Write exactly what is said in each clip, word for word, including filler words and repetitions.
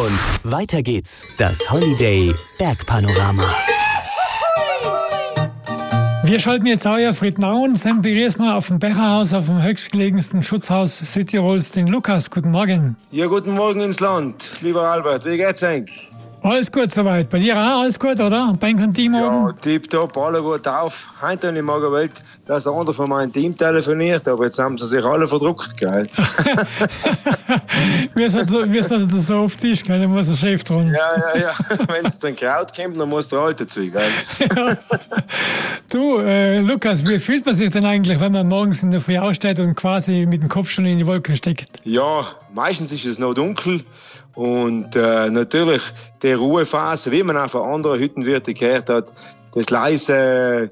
Und weiter geht's. Das Holiday Bergpanorama. Wir schalten jetzt auch auf Friednau und sind begrüßen wir auf dem Becherhaus, auf dem höchstgelegensten Schutzhaus Südtirols, den Lukas. Guten Morgen. Ja, guten Morgen ins Land, lieber Albert. Wie geht's eigentlich? Alles gut soweit. Bei dir auch alles gut, oder? Bank und Team Ja, oben? tipptopp, alle gut auf. Heute habe ich mal gewählt, dass einer von meinem Team telefoniert, aber jetzt haben sie sich alle verdruckt, gell? Wie es so, das so oft ist, gell? Da muss der Chef dran. Ja, ja, ja. Wenn es dann Kraut kommt, dann muss der Alte zu, gell? Ja. Du, äh, Lukas, wie fühlt man sich denn eigentlich, wenn man morgens in der Früh aufsteht und quasi mit dem Kopf schon in die Wolken steckt? Ja, meistens ist es noch dunkel. Und äh, natürlich die Ruhephase, wie man auch von anderen Hüttenwirten gehört hat, das leise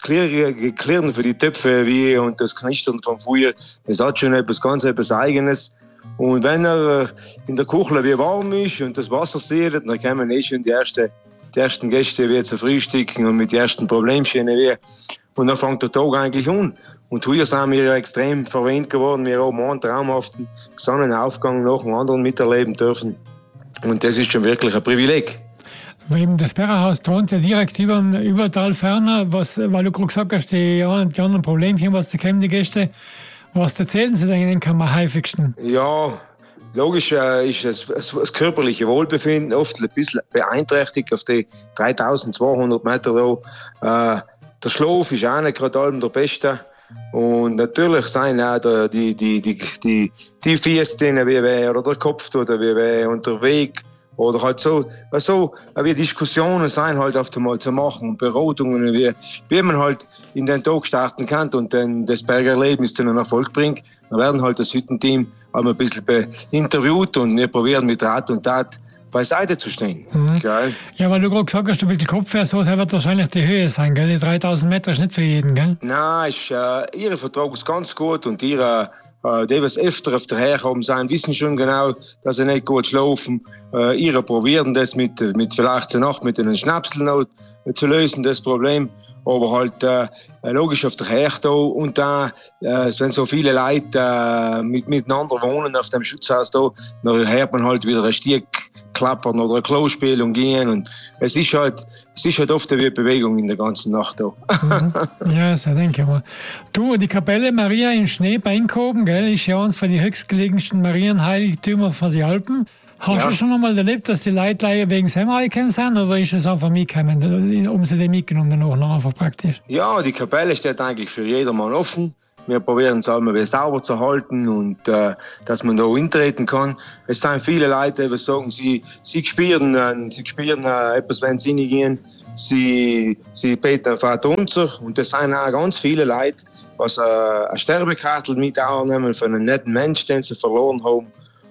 Klirren für die Töpfe wie und das Knistern vom Feuer, das hat schon etwas ganz etwas Eigenes. Und wenn er in der Küche wie warm ist und das Wasser sieht, dann kommen eh schon die ersten, die ersten Gäste wie zu frühstücken und mit den ersten Problemchen wie. Und dann fängt der Tag eigentlich an. Und hier sind wir ja extrem verwöhnt geworden. Wir haben einen traumhaften Sonnenaufgang nach dem anderen miterleben dürfen. Und das ist schon wirklich ein Privileg. Weil das Becherhaus thront ja direkt über, über Talferner, was, weil du gerade gesagt hast, die, die anderen Problemchen, was da kommen, die Gäste. Was erzählen sie denn am häufigsten? Ja, logisch äh, ist das, das, das körperliche Wohlbefinden oft ein bisschen beeinträchtigt auf die dreitausendzweihundert Meter da. Äh, der Schlaf ist auch nicht gerade allem der Beste. Und natürlich sind auch der, die, die, die, die, die Füße wie weh, oder der Kopf tut wie weh, und der Weg. Oder halt so, so wie Diskussionen sein halt auf einmal zu machen und Beratungen, wie, wie man halt in den Tag starten kann und dann das Bergerlebnis zu einem Erfolg bringt. Dann werden halt das Hüttenteam ein bisschen interviewt und wir probieren mit Rat und Tat beiseite zu stehen. Mhm. Ja, weil du gerade gesagt hast, ein bisschen Kopfweh, so wird wahrscheinlich die Höhe sein, gell? Die dreitausend Meter ist nicht für jeden, gell? Nein, ist, äh, ihre Vertrag ist ganz gut und ihre, äh, die, was öfter auf der Herkommen sind, wissen schon genau, dass sie nicht gut schlafen. Äh, ihre probieren das mit, mit vielleicht zur Nacht mit einem Schnapsel noch zu lösen, das Problem. Aber halt äh, logisch auf der Herde und da, äh, wenn so viele Leute äh, mit, miteinander wohnen auf dem Schutzhaus da, dann hört man halt wieder ein Stieg klappern oder ein Klospiel und gehen und es ist halt, es ist halt oft eine Bewegung in der ganzen Nacht da. Mhm. Ja, so denke ich mal. Du, die Kapelle Maria in Schnee bei Inkoben, gell, ist ja eines von den höchstgelegensten Marienheiligtümer von den Alpen. Hast ja. du schon einmal erlebt, dass die Leute wegen selber reingekommen sind, oder ist es einfach mitgekommen, um sie den mitgenommen danach noch einfach praktisch? Ja, die Kapelle steht eigentlich für jedermann offen. Wir probieren es einmal sauber zu halten und äh, dass man da eintreten kann. Es sind viele Leute, die sagen, sie, sie spüren, äh, sie spüren äh, etwas, wenn sie hingehen. Sie, sie beten Vater unser und es sind auch ganz viele Leute, die äh, eine Sterbekarte mit aufnehmen von einem netten Mensch, den sie verloren haben.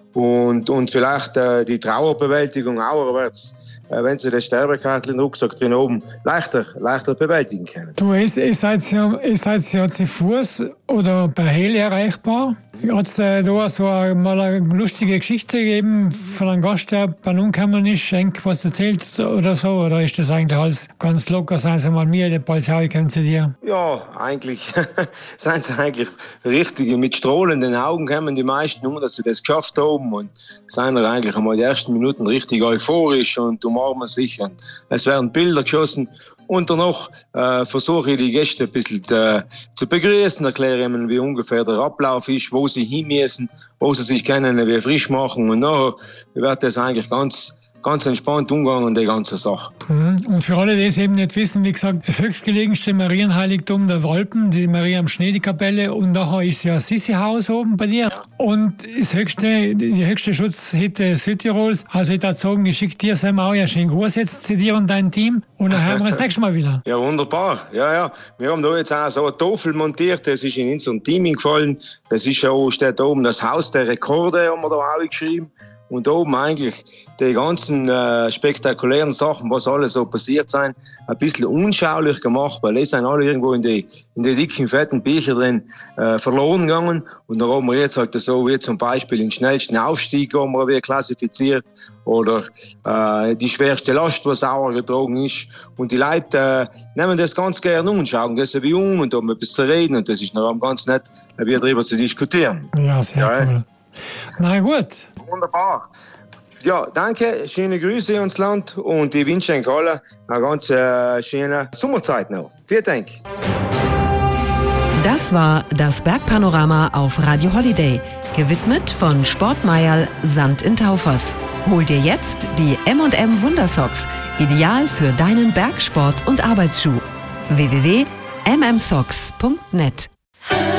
Und, und vielleicht äh, die Trauerbewältigung auch, äh, wenn sie das Sterbekarte im Rucksack drin oben leichter, leichter bewältigen können. Du, ihr seid ja, ihr seid ja zu Fuß oder per Heli erreichbar. Hat es äh, da so eine, mal eine lustige Geschichte gegeben von einem Gast, der bei uns gekommen ist, was erzählt oder so? Oder ist das eigentlich alles ganz locker? Seien Sie mal mir, die Polizei kommt zu dir? Ja, eigentlich sind sie eigentlich richtig. Mit strahlenden Augen kommen die meisten um, dass sie das geschafft haben und sind eigentlich einmal die ersten Minuten richtig euphorisch und umarmen sich. Und es werden Bilder geschossen. Und danach äh, versuche ich die Gäste ein bisschen äh, zu begrüßen, erkläre ihnen, wie ungefähr der Ablauf ist, wo sie hin müssen, wo sie sich können, wie frisch machen. Und nachher wird das eigentlich ganz, ganz entspannt umgegangen, die ganze Sache. Mhm. Und für alle, die es eben nicht wissen, wie gesagt, das höchstgelegenste Marienheiligtum der Alpen, die Maria am Schnee, die Kapelle, und nachher ist ja Sissi-Haus oben bei dir. Und das höchste, die höchste Schutzhütte Südtirols. Also ich würde sagen, ich schicke dir auch ja schönen Gruß jetzt zu dir und deinem Team und dann hören wir das nächste Mal wieder. Ja, wunderbar. Ja, ja. Wir haben da jetzt auch so eine Tafel montiert, das ist in unserem Teaming gefallen. Das ist ja auch, steht da oben das Haus der Rekorde, haben wir da auch geschrieben. Und oben eigentlich die ganzen äh, spektakulären Sachen, was alles so passiert sind, ein bisschen unschaulich gemacht, weil die sind alle irgendwo in die, in die dicken, fetten Bücher drin äh, verloren gegangen. Und dann haben wir jetzt halt so wie zum Beispiel den schnellsten Aufstieg haben wir wie klassifiziert oder äh, die schwerste Last, was sauer getragen ist. Und die Leute äh, nehmen das ganz gerne um und schauen das wie um und haben etwas zu reden. Und das ist noch ganz nett, wieder darüber zu diskutieren. Ja, sehr ja, cool. Na gut. Wunderbar. Ja, danke, schöne Grüße ins Land und ich wünsche euch alle eine ganz äh, schöne Sommerzeit noch. Vielen Dank. Das war das Bergpanorama auf Radio Holiday, gewidmet von Sportmeierl Sand in Taufers. Hol dir jetzt die M und M Wundersocks, ideal für deinen Bergsport- und Arbeitsschuh. w w w punkt m m socks punkt net